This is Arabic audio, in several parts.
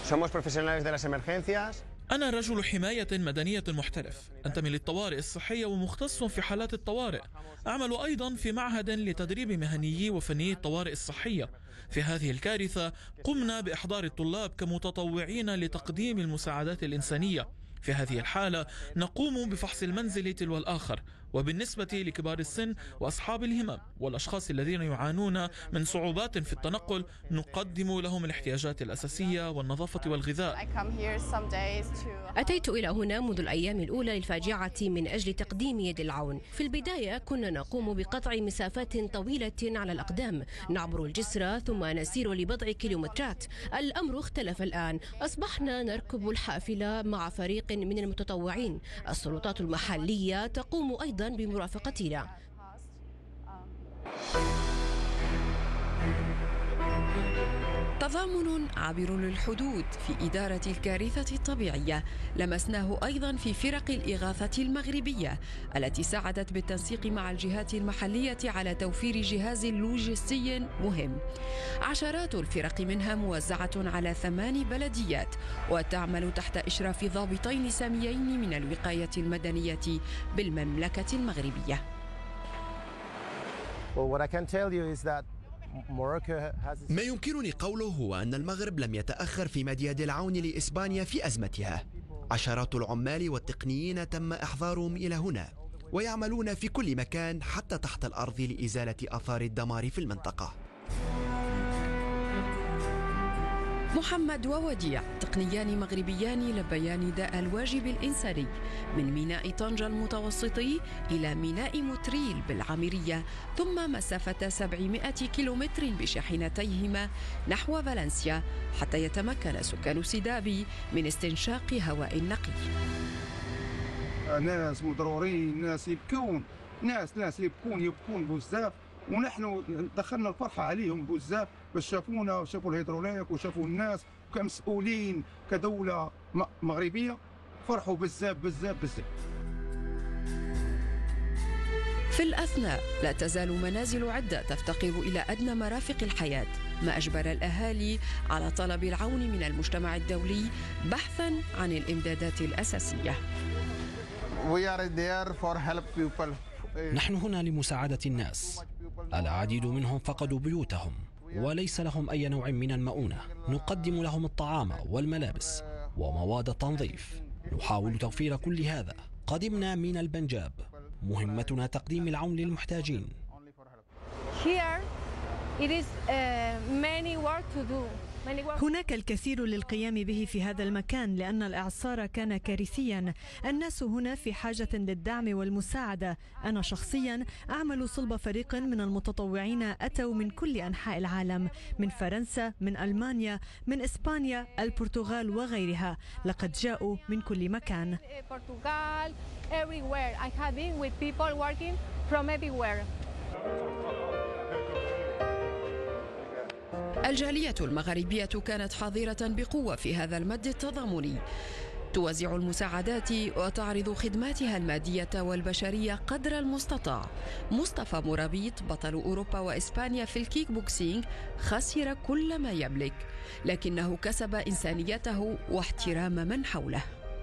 Somos profesionales de las emergencias. أنا رجل حماية مدنية محترف، أنتمي للطوارئ الصحية ومختص في حالات الطوارئ. أعمل أيضا في معهد لتدريب مهنيي وفنيي الطوارئ الصحية. في هذه الكارثة قمنا بإحضار الطلاب كمتطوعين لتقديم المساعدات الإنسانية. في هذه الحالة نقوم بفحص المنزل تلو الآخر، وبالنسبة لكبار السن وأصحاب الهمم والأشخاص الذين يعانون من صعوبات في التنقل نقدم لهم الاحتياجات الأساسية والنظافة والغذاء. أتيت إلى هنا منذ الأيام الأولى للفاجعة من أجل تقديم يد العون. في البداية كنا نقوم بقطع مسافات طويلة على الأقدام، نعبر الجسر ثم نسير لبضع كيلومترات. الأمر اختلف الآن، أصبحنا نركب الحافلة مع فريق من المتطوعين. السلطات المحلية تقوم أيضا بمرافقتنا. تضامن عابر للحدود في إدارة الكارثة الطبيعية لمسناه أيضا في فرق الإغاثة المغربية التي ساعدت بالتنسيق مع الجهات المحلية على توفير جهاز لوجستي مهم. عشرات الفرق منها موزعة على 8 بلديات وتعمل تحت إشراف ضابطين ساميين من الوقاية المدنية بالمملكة المغربية. ما يمكنني قوله هو أن المغرب لم يتأخر في مد يد العون لإسبانيا في أزمتها. عشرات العمال والتقنيين تم إحضارهم إلى هنا ويعملون في كل مكان حتى تحت الأرض لإزالة آثار الدمار في المنطقة. محمد ووديع تقنيان مغربيان لبيان نداء الواجب الإنساني من ميناء طنجة المتوسطي إلى ميناء متريل بالعامرية، ثم مسافة 700 كيلومتر بشاحنتيهما نحو فالنسيا حتى يتمكن سكان سيدابي من استنشاق هواء نقي. ناس مضرورين، ناس يبكون، ناس يبكون بزاف، ونحن دخلنا الفرحة عليهم بزاف باش شافونا وشافوا الهيدروليك وشافوا الناس كمسؤولين كدولة مغربية، فرحوا بزاف. في الأثناء لا تزال منازل عدة تفتقر إلى أدنى مرافق الحياة، ما أجبر الأهالي على طلب العون من المجتمع الدولي بحثا عن الإمدادات الأساسية. نحن هنا لمساعدة الناس. العديد منهم فقدوا بيوتهم وليس لهم أي نوع من المؤونة. نقدم لهم الطعام والملابس ومواد التنظيف. نحاول توفير كل هذا. قدمنا من البنجاب. مهمتنا تقديم العون للمحتاجين. هناك الكثير للقيام به في هذا المكان لأن الإعصار كان كارثيا. الناس هنا في حاجة للدعم والمساعدة. أنا شخصيا أعمل صلب فريق من المتطوعين أتوا من كل أنحاء العالم، من فرنسا، من ألمانيا، من إسبانيا، البرتغال وغيرها. لقد جاءوا من كل مكان. الجالية المغربية كانت حاضرة بقوة في هذا المد التضامني، توزع المساعدات وتعرض خدماتها المادية والبشرية قدر المستطاع. مصطفى مرابيط بطل أوروبا وإسبانيا في الكيك بوكسينج خسر كل ما يملك، لكنه كسب إنسانيته واحترام من حوله.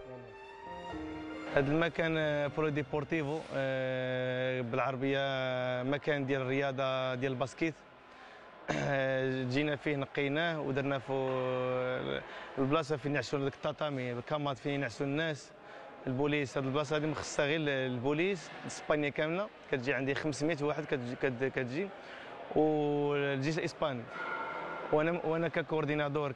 هذا المكان برو ديبورتيفو بالعربية، مكان ديال الرياضة ديال الباسكيت. جينا فيه نقيناه ودرنا فيه البلاصه فين يعسوا داك التطامي، الكامات فين يعسوا الناس، البوليس. هذه البلاصه هذه مخصصه غير البوليس، اسبانيا كامله كتجي عندي 500 واحد كتجي والجيش الاسباني. وانا ككوردينادور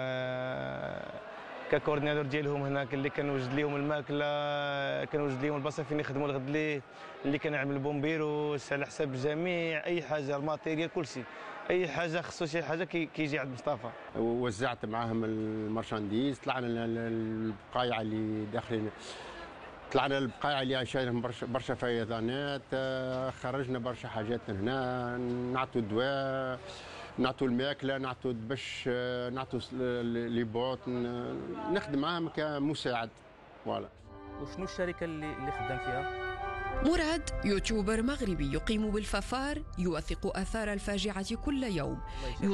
ككوردينادور ديالهم هناك، اللي كنوجد لهم الماكله، كنوجد لهم البلاصه فين يخدموا الغد اللي كنعمل بومبيروس على حساب الجميع. اي حاجه الماتيريال كلشي، اي حاجه خصو شي حاجه كيجي عند مصطفى. وزعت معاهم المارشانديز، طلعنا البقايع اللي داخلين، طلعنا البقايع اللي عايشين برشا فيضانات، خرجنا برشا حاجات هنا، نعطوا الدواء، نعطوا الماكله، نعطوا باش نعطوا لي بوط، نخدم معاهم كمساعد. فوالا. وشنو الشركه اللي خدام فيها؟ مراد يوتيوبر مغربي يقيم بالففار، يوثق آثار الفاجعة كل يوم.